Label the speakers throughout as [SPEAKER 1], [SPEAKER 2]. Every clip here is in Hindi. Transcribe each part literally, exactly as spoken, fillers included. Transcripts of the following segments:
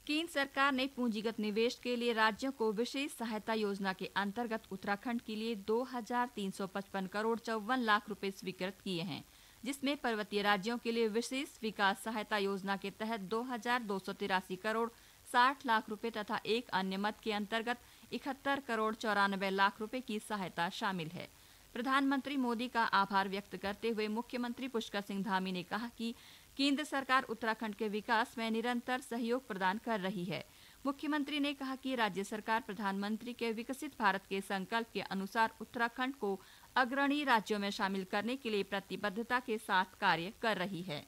[SPEAKER 1] केंद्र सरकार ने पूंजीगत निवेश के लिए राज्यों को विशेष सहायता योजना के अंतर्गत उत्तराखंड के लिए दो हजार तीन सौ पचपन करोड़ चौवन लाख रुपए स्वीकृत किए हैं, जिसमें पर्वतीय राज्यों के लिए विशेष विकास सहायता योजना के तहत दो हजार दो सौ तिरासी करोड़ साठ लाख रुपए तथा एक अन्य मद के अंतर्गत इकहत्तर करोड़ चौरानबे लाख रुपए की सहायता शामिल है। प्रधानमंत्री मोदी का आभार व्यक्त करते हुए मुख्यमंत्री पुष्कर सिंह धामी ने कहा कि केंद्र सरकार उत्तराखंड के विकास में निरंतर सहयोग प्रदान कर रही है। मुख्यमंत्री ने कहा कि राज्य सरकार प्रधानमंत्री के विकसित भारत के संकल्प के अनुसार उत्तराखंड को अग्रणी राज्यों में शामिल करने के लिए प्रतिबद्धता के साथ कार्य कर रही है।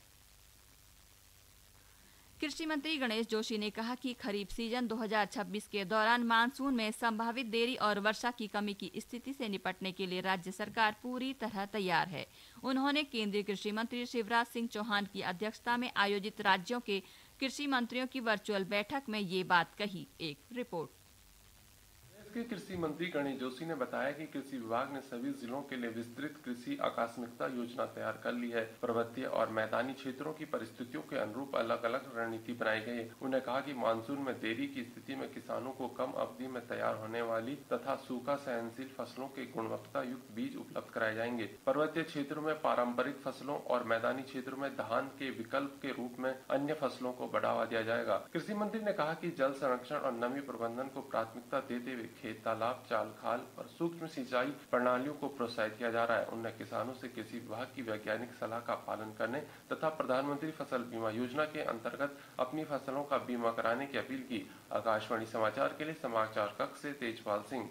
[SPEAKER 1] कृषि मंत्री गणेश जोशी ने कहा कि खरीफ सीजन दो हज़ार छब्बीस के दौरान मानसून में संभावित देरी और वर्षा की कमी की स्थिति से निपटने के लिए राज्य सरकार पूरी तरह तैयार है। उन्होंने केंद्रीय कृषि मंत्री शिवराज सिंह चौहान की अध्यक्षता में आयोजित राज्यों के कृषि मंत्रियों की वर्चुअल बैठक में ये बात कही। एक रिपोर्ट।
[SPEAKER 2] के कृषि मंत्री गणेश जोशी ने बताया कि कृषि विभाग ने सभी जिलों के लिए विस्तृत कृषि आकस्मिकता योजना तैयार कर ली है। पर्वतीय और मैदानी क्षेत्रों की परिस्थितियों के अनुरूप अलग अलग रणनीति बनाई गई है। उन्होंने कहा कि मानसून में देरी की स्थिति में किसानों को कम अवधि में तैयार होने वाली तथा सूखा सहनशील फसलों के गुणवत्ता युक्त बीज उपलब्ध कराए जाएंगे। पर्वतीय क्षेत्रों में पारंपरिक फसलों और मैदानी क्षेत्रों में धान के विकल्प के रूप में अन्य फसलों को बढ़ावा दिया जाएगा। कृषि मंत्री ने कहा कि जल संरक्षण और नमी प्रबंधन को प्राथमिकता देते हुए खेत तालाब, चाल खाल और सूक्ष्म सिंचाई प्रणालियों को प्रोत्साहित किया जा रहा है। उन्होंने किसानों से कृषि विभाग की वैज्ञानिक सलाह का पालन करने तथा प्रधानमंत्री फसल बीमा योजना के अंतर्गत अपनी फसलों का बीमा कराने की अपील की। आकाशवाणी समाचार के लिए समाचार कक्ष से तेजपाल सिंह।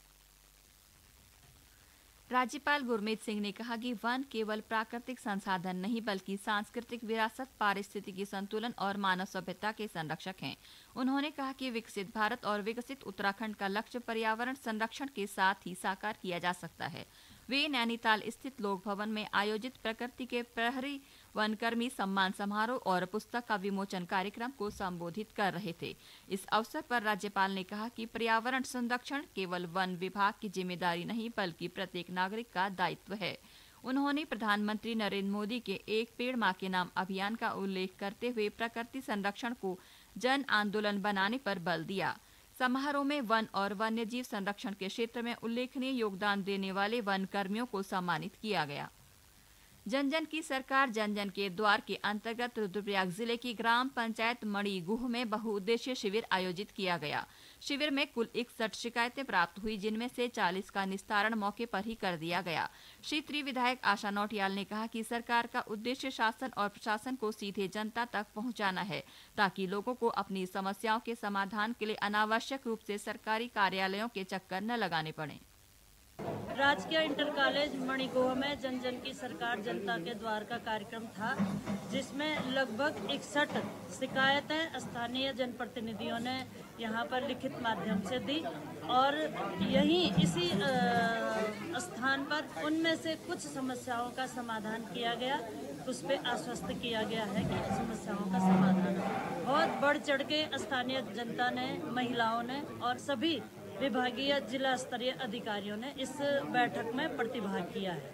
[SPEAKER 1] राज्यपाल गुरमीत सिंह ने कहा कि वन केवल प्राकृतिक संसाधन नहीं बल्कि सांस्कृतिक विरासत, पारिस्थितिकी संतुलन और मानव सभ्यता के संरक्षक हैं। उन्होंने कहा कि विकसित भारत और विकसित उत्तराखंड का लक्ष्य पर्यावरण संरक्षण के साथ ही साकार किया जा सकता है। वे नैनीताल स्थित लोक भवन में आयोजित प्रकृति के प्रहरी वनकर्मी सम्मान समारोह और पुस्तक का विमोचन कार्यक्रम को संबोधित कर रहे थे। इस अवसर पर राज्यपाल ने कहा कि पर्यावरण संरक्षण केवल वन विभाग की जिम्मेदारी नहीं बल्कि प्रत्येक नागरिक का दायित्व है। उन्होंने प्रधानमंत्री नरेंद्र मोदी के एक पेड़ मां के नाम अभियान का उल्लेख करते हुए प्रकृति संरक्षण को जन आंदोलन बनाने पर बल दिया। समारोह में वन और वन्यजीव संरक्षण के क्षेत्र में उल्लेखनीय योगदान देने वाले वन कर्मियों को सम्मानित किया गया। जन जन की सरकार जन जन के द्वार के अंतर्गत रुद्रप्रयाग जिले की ग्राम पंचायत मणिगुह में बहुउद्देशीय शिविर आयोजित किया गया। शिविर में कुल इकसठ शिकायतें प्राप्त हुई, जिनमें से चालीस का निस्तारण मौके पर ही कर दिया गया। क्षेत्रीय विधायक आशा नौटियाल ने कहा कि सरकार का उद्देश्य शासन और प्रशासन को सीधे जनता तक पहुंचाना है, ताकि लोगों को अपनी समस्याओं के समाधान के लिए अनावश्यक रूप से सरकारी कार्यालयों के चक्कर न लगाने पड़े।
[SPEAKER 3] राजकीय इंटर कॉलेज मणिगुह में जन जन की सरकार जनता के द्वार का कार्यक्रम था, जिसमें लगभग इकसठ शिकायतें स्थानीय जनप्रतिनिधियों ने यहां पर लिखित माध्यम से दी और यहीं इसी स्थान पर उनमें से कुछ समस्याओं का समाधान किया गया। उस पर आश्वस्त किया गया है कि समस्याओं का समाधान बहुत बढ़ चढ़ के स्थानीय जनता ने, महिलाओं ने और सभी विभागीय जिला स्तरीय अधिकारियों ने इस बैठक में प्रतिभाग किया है।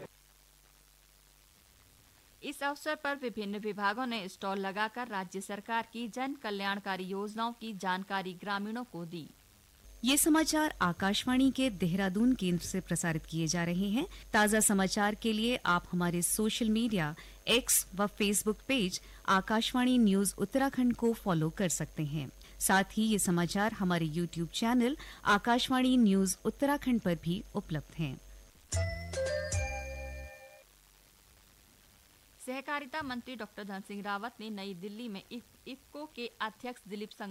[SPEAKER 1] इस अवसर पर विभिन्न विभागों ने स्टॉल लगाकर राज्य सरकार की जन कल्याणकारी योजनाओं की जानकारी ग्रामीणों को दी।
[SPEAKER 4] ये समाचार आकाशवाणी के देहरादून केंद्र से प्रसारित किए जा रहे हैं। ताज़ा समाचार के लिए आप हमारे सोशल मीडिया एक्स व Facebook page Akashvani news Uttarakhand को फॉलो कर सकते हैं। साथ ही ये समाचार हमारे YouTube channel Akashvani news Uttarakhand पर भी उपलब्ध हैं।
[SPEAKER 1] सहकारिता मंत्री डॉक्टर धन सिंह रावत ने नई दिल्ली में इफ, इफको के अध्यक्ष दिलीप